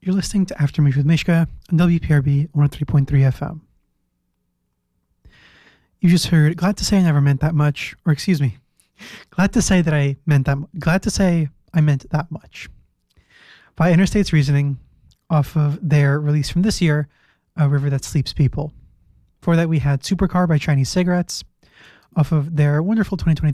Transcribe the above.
You're listening to After Movies with Mishka on WPRB 103.3 FM. You just heard Glad to Say I Never Meant That Much, or excuse me, Glad to Say That I Meant That Glad to Say I Meant That Much by Interstate's Reasoning off of their release from this year, A River That Sleeps People. Before that, we had Supercar by Chinese Cigarettes off of their wonderful 2023